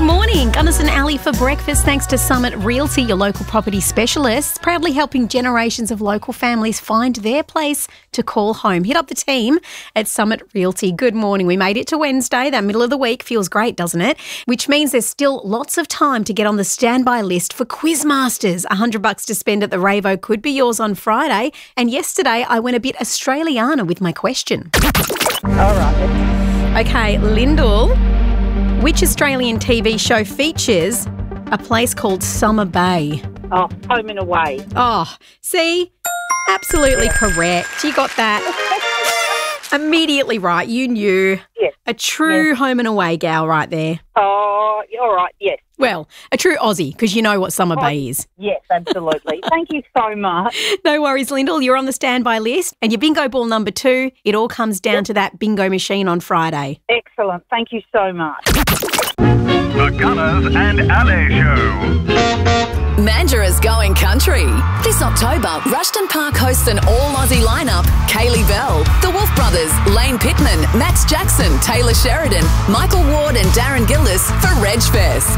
morning. Gunners and Ali for breakfast thanks to Summit Realty, your local property specialists, proudly helping generations of local families find their place to call home. Hit up the team at Summit Realty. Good morning. We made it to Wednesday. That middle of the week feels great, doesn't it? Which means there's still lots of time to get on the standby list for Quizmasters. $100 to spend at the Ravo could be yours on Friday. And yesterday I went a bit Australiana with my question. All right. Okay, Lyndall. Which Australian TV show features a place called Summer Bay? Oh, Home and Away. Oh, see? Absolutely correct. You got that immediately right. You knew. Yes. A true home and away gal right there. Oh, all right, yes. Well, a true Aussie, because you know what Summer Bay is. Yes, absolutely. Thank you so much. No worries, Lyndall. You're on the standby list. And your bingo ball number 2, it all comes down to that bingo machine on Friday. Excellent. Thank you so much. The Gunners and Ali Show. Mandurah's going country. This October, Rushton Park hosts an all-Aussie lineup. Kaylee Bell, the Wolf Brothers, Lane Pittman, Max Jackson, Taylor Sheridan, Michael Ward and Darren Gillis for Reg Fest.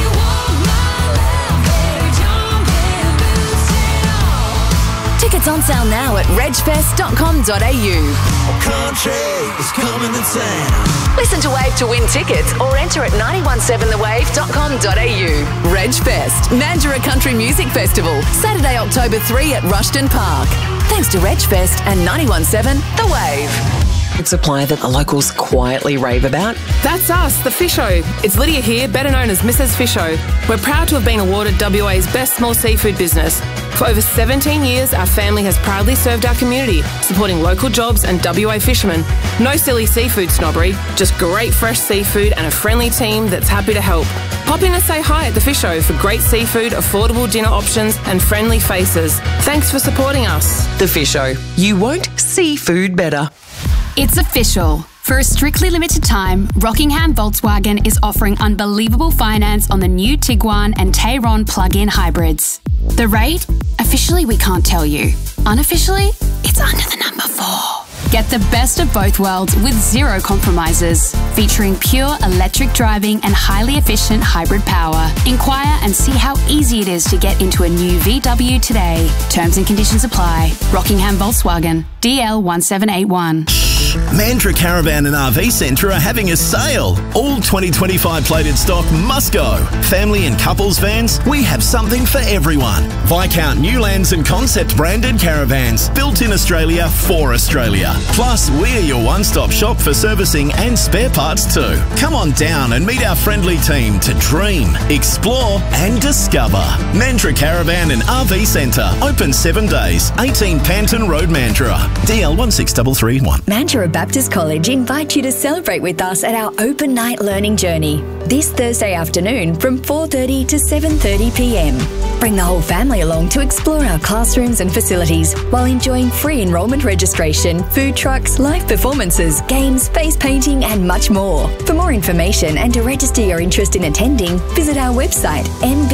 Tickets on sale now at regfest.com.au. Country is coming to town. Listen to Wave to win tickets or enter at 917thewave.com.au. Reg Fest, Mandurah Country Music Festival, Saturday, October 3 at Rushton Park. Thanks to Reg Fest and 917 The Wave. Supplier that the locals quietly rave about. That's us, the Fisho. It's Lydia here, better known as Mrs. Fisho. We're proud to have been awarded WA's Best Small Seafood Business. For over 17 years, our family has proudly served our community, supporting local jobs and WA fishermen. No silly seafood snobbery, just great fresh seafood and a friendly team that's happy to help. Pop in and say hi at the Fisho for great seafood, affordable dinner options and friendly faces. Thanks for supporting us. The Fisho. You won't see food better. It's official. For a strictly limited time, Rockingham Volkswagen is offering unbelievable finance on the new Tiguan and Tayron plug-in hybrids. The rate? Officially, we can't tell you. Unofficially, it's under the number 4. Get the best of both worlds with zero compromises, featuring pure electric driving and highly efficient hybrid power. Inquire and see how easy it is to get into a new VW today. Terms and conditions apply. Rockingham Volkswagen, DL 1781. Mandurah Caravan and RV Centre are having a sale. All 2025 plated stock must go. Family and couples vans, we have something for everyone. Viscount Newlands and Concept branded caravans, built in Australia for Australia. Plus, we're your one-stop shop for servicing and spare parts too. Come on down and meet our friendly team to dream, explore and discover. Mandurah Caravan and RV Centre, open 7 days. 18 Panton Road, Mandurah. DL 16331. Mandurah Baptist College invite you to celebrate with us at our open night learning journey this Thursday afternoon from 4:30 to 7:30 p.m. Bring the whole family along to explore our classrooms and facilities while enjoying free enrolment registration, food trucks, live performances, games, face painting and much more. For more information and to register your interest in attending, visit our website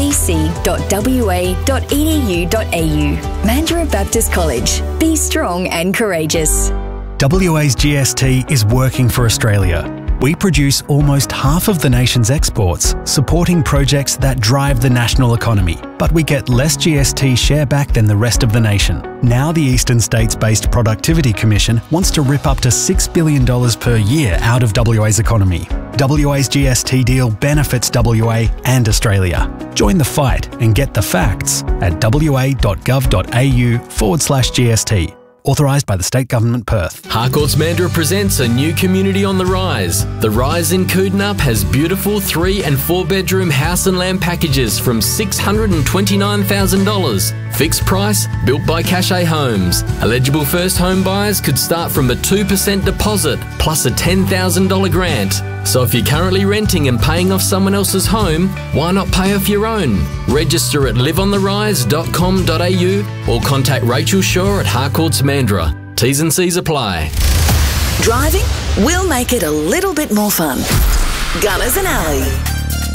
nbc.wa.edu.au. Mandurah Baptist College. Be strong and courageous. WA's GST is working for Australia. We produce almost half of the nation's exports, supporting projects that drive the national economy. But we get less GST share back than the rest of the nation. Now the Eastern States-based Productivity Commission wants to rip up to $6 billion per year out of WA's economy. WA's GST deal benefits WA and Australia. Join the fight and get the facts at wa.gov.au/GST. Authorised by the State Government, Perth. Harcourts Mandurah presents a new community on the rise. The Rise in Koodnup has beautiful 3 and 4 bedroom house and land packages from $629,000. Fixed price, built by Cachet Homes. Eligible first home buyers could start from a 2% deposit plus a $10,000 grant. So if you're currently renting and paying off someone else's home, why not pay off your own? Register at liveontherise.com.au or contact Rachel Shaw at Harcourts Mandurah. T's and C's apply. Driving? We'll make it a little bit more fun. Gunners and Ali.